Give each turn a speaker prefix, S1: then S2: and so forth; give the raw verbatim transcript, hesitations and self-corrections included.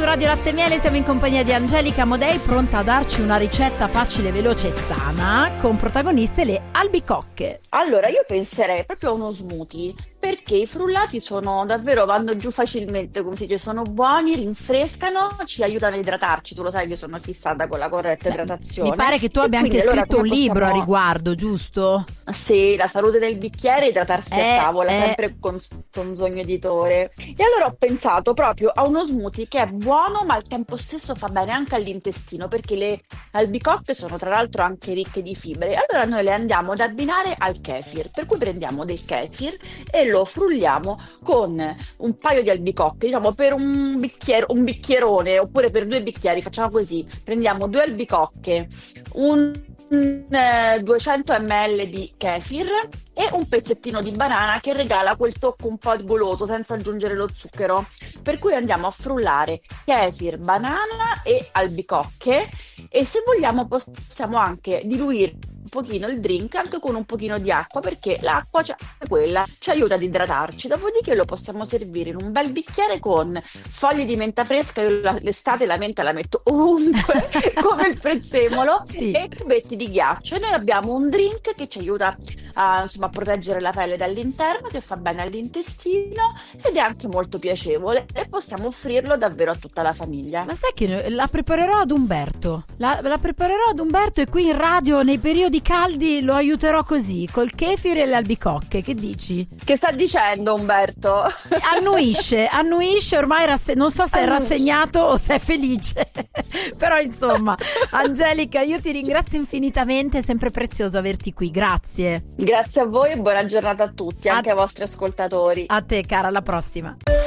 S1: su Radio Latte e Miele, siamo in compagnia di Angelica Modei, pronta a darci una ricetta facile, veloce e sana, con protagoniste le albicocche.
S2: Allora, io penserei proprio a uno smoothie, perché i frullati sono davvero, vanno giù facilmente, come si dice, sono buoni, rinfrescano, ci aiutano a idratarci. Tu lo sai che sono fissata con la corretta idratazione.
S1: Mi pare che tu abbia anche
S2: allora,
S1: scritto un
S2: possiamo...
S1: libro a riguardo, giusto?
S2: Sì, la salute del bicchiere e idratarsi
S1: eh,
S2: a tavola,
S1: eh.
S2: sempre con Sonzogno Editore. E allora ho pensato proprio a uno smoothie che è buono, ma al tempo stesso fa bene anche all'intestino, perché le albicocche sono tra l'altro anche ricche di fibre. Allora noi le andiamo ad abbinare al kefir, per cui prendiamo del kefir e lo frulliamo con un paio di albicocche, diciamo per un bicchiere, un bicchierone, oppure per due bicchieri, facciamo così: prendiamo due albicocche, un duecento millilitri di kefir e un pezzettino di banana che regala quel tocco un po' goloso senza aggiungere lo zucchero, per cui andiamo a frullare kefir, banana e albicocche, e se vogliamo possiamo anche diluire un pochino il drink anche con un pochino di acqua, perché l'acqua, cioè, quella ci aiuta ad idratarci. Dopodiché lo possiamo servire in un bel bicchiere con foglie di menta fresca. Io la, l'estate la menta la metto ovunque come il prezzemolo,
S1: sì.
S2: E cubetti di ghiaccio, e noi abbiamo un drink che ci aiuta a, insomma, a proteggere la pelle dall'interno, che fa bene all'intestino ed è anche molto piacevole, e possiamo offrirlo davvero a tutta la famiglia.
S1: Ma sai che la preparerò ad Umberto, la, la preparerò ad Umberto e qui in radio nei periodi caldi lo aiuterò così, col kefir e le albicocche. Che dici?
S2: Che sta dicendo Umberto?
S1: Annuisce, annuisce ormai, rasse- non so se è
S2: Annuisce.
S1: rassegnato o se è felice però insomma, Angelica, io ti ringrazio infinitamente, è sempre prezioso averti qui, grazie.
S2: Grazie a voi e buona giornata a tutti,
S1: A-
S2: anche ai vostri ascoltatori.
S1: A te cara, alla prossima.